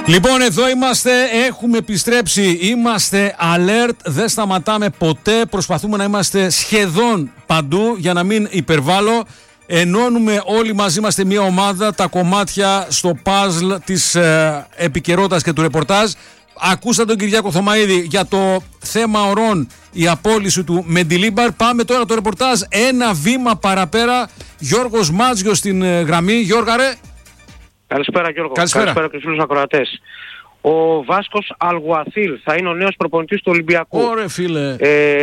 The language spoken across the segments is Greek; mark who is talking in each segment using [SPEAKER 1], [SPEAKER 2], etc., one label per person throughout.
[SPEAKER 1] Λοιπόν, εδώ είμαστε, έχουμε επιστρέψει, είμαστε alert, δεν σταματάμε ποτέ, προσπαθούμε να είμαστε σχεδόν παντού για να μην υπερβάλλω. Ενώνουμε όλοι μαζί, είμαστε μια ομάδα, τα κομμάτια στο puzzle της επικαιρότητας και του ρεπορτάζ. Ακούσατε τον Κυριάκο Θωμαίδη για το θέμα ορών, η απόλυση του Μεντιλίμπαρ. Πάμε τώρα το ρεπορτάζ ένα βήμα παραπέρα. Γιώργος Μάτζιος στην γραμμή. Γιώργα ρε.
[SPEAKER 2] Καλησπέρα Γιώργο. Καλησπέρα και στους φίλους ακροατές. Ο Βάσκος Αλγουαθίλ θα είναι ο νέος προπονητής του Ολυμπιακού.
[SPEAKER 1] Ωραία φίλε.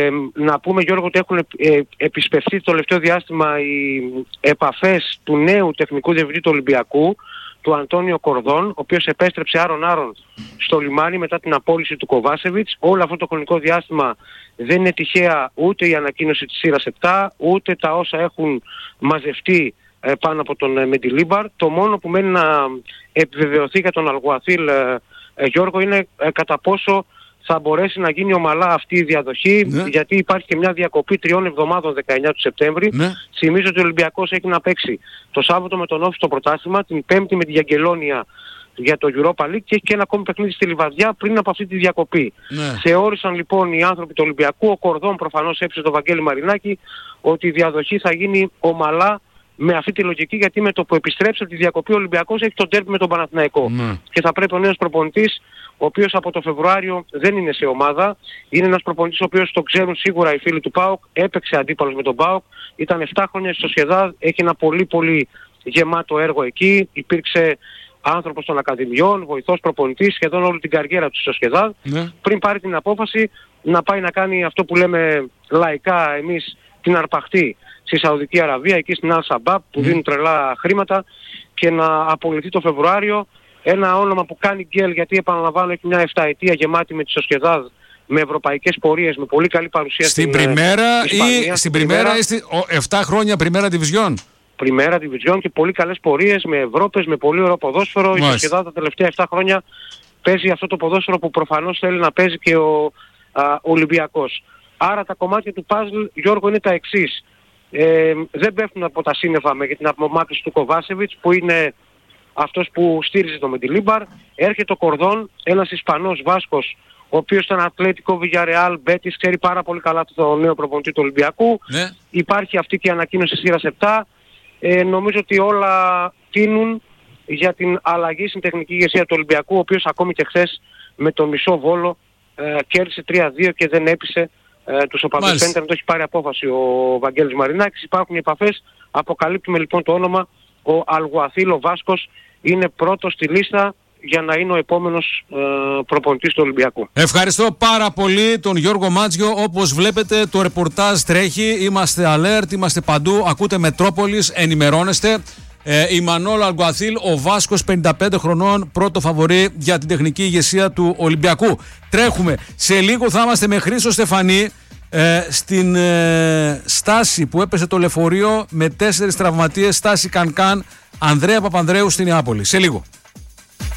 [SPEAKER 2] Να πούμε Γιώργο ότι έχουν επισπευστεί το τελευταίο διάστημα οι επαφές του νέου τεχνικού διευθυντή του Ολυμπιακού, του Αντώνιο Κορδόν, ο οποίος επέστρεψε άρον-άρον στο λιμάνι μετά την απόλυση του Κοβάσεβιτς. Όλο αυτό το χρονικό διάστημα δεν είναι τυχαία ούτε η ανακοίνωση της σειράς 7, ούτε τα όσα έχουν μαζευτεί πάνω από τον Μεντιλίμπαρ. Το μόνο που μένει να επιβεβαιωθεί για τον Αλγουαθίλ, Γιώργο, είναι κατά πόσο θα μπορέσει να γίνει ομαλά αυτή η διαδοχή, γιατί υπάρχει και μια διακοπή 3 εβδομάδων 19 του Σεπτέμβρη. Θυμίζω ότι ο Ολυμπιακός έχει να παίξει το Σάββατο με τον Όφη στο πρωτάθλημα, την Πέμπτη με τη Γιαγγελόνια για το Europa League και έχει και ένα ακόμη παιχνίδι στη Λιβαδιά πριν από αυτή τη διακοπή. Θεώρησαν λοιπόν οι άνθρωποι του Ολυμπιακού, ο Κορδόν προφανώς έψησε τον Βαγγέλη Μαρινάκη, ότι η διαδοχή θα γίνει ομαλά με αυτή τη λογική, γιατί με το που επιστρέψει από τη διακοπή ο Ολυμπιακός έχει τον ντέρμπι με τον Παναθηναϊκό. Και θα πρέπει ο νέος προπονητής, ο οποίος από το Φεβρουάριο δεν είναι σε ομάδα, είναι ένας προπονητής ο οποίος το ξέρουν σίγουρα οι φίλοι του ΠΑΟΚ, έπαιξε αντίπαλος με τον ΠΑΟΚ, ήταν 7 χρόνια στη Σοσιεδάδ, έχει ένα πολύ γεμάτο έργο εκεί, υπήρξε άνθρωπος των Ακαδημιών, βοηθός προπονητής, σχεδόν όλη την καριέρα του στη Σοσιεδάδ, πριν πάρει την απόφαση να πάει να κάνει αυτό που λέμε λαϊκά εμείς την αρπαχτή στη Σαουδική Αραβία, εκεί στην Al Sabab που δίνουν τρελά χρήματα, και να απολυθεί το Φεβρουάριο. Ένα όνομα που κάνει γκέλ, γιατί επαναλαμβάνω έχει μια 7ετία γεμάτη με τη Σοσιεδάδ, με ευρωπαϊκές πορείες, με πολύ καλή παρουσία στην Πριμέρα ή στην Πριμέρα ή
[SPEAKER 1] 7 χρόνια Πριμέρα Division.
[SPEAKER 2] Πριμέρα Division και πολύ καλές πορείες με Ευρώπες, με πολύ ωραίο ποδόσφαιρο. Η Σοσιεδάδ τα τελευταία 7 χρόνια παίζει αυτό το ποδόσφαιρο που προφανώς θέλει να παίζει και ο Ολυμπιακός. Άρα τα κομμάτια του puzzle, Γιώργο, είναι τα εξής. Δεν πέφτουν από τα σύννεφα με την απομάκρυνση του Κοβάσεβιτς, που είναι αυτός που στήριζε το Μεντιλίμπαρ. Έρχεται ο Κορδόν, ένας Ισπανός Βάσκος, ο οποίος ήταν Ατλέτικο, Βιγιαρεάλ, Μπέτις, ξέρει πάρα πολύ καλά το νέο προπονητή του Ολυμπιακού. Υπάρχει αυτή και η ανακοίνωση σειράς 7. Νομίζω ότι όλα τείνουν για την αλλαγή στην τεχνική ηγεσία του Ολυμπιακού, ο οποίος ακόμη και χθες με το μισό Βόλο κέρδισε 3-2 και δεν έπεισε τους οπαδούς. Φαίνεται να το έχει πάρει απόφαση ο Βαγγέλης Μαρινάκης. Υπάρχουν οι επαφές. Αποκαλύπτουμε λοιπόν το όνομα. Ο Αλγουαθίλ, ο Βάσκος, είναι πρώτος στη λίστα για να είναι ο επόμενος προπονητής του Ολυμπιακού.
[SPEAKER 1] Ευχαριστώ πάρα πολύ τον Γιώργο Μάτζιο. Όπως βλέπετε το ρεπορτάζ τρέχει. Είμαστε alert, είμαστε παντού. Ακούτε Μετρόπολης, ενημερώνεστε. Η Μανώλα Αλγουαθίλ, ο Βάσκος 55 χρονών, πρώτο φαβορί για την τεχνική ηγεσία του Ολυμπιακού. Τρέχουμε. Σε λίγο θα είμαστε με Χρήστο Στεφανή στην στάση που έπεσε το λεωφορείο με 4 τραυματίες, στάση Κανκάν, Ανδρέα Παπανδρέου στην Νεάπολη. Σε λίγο.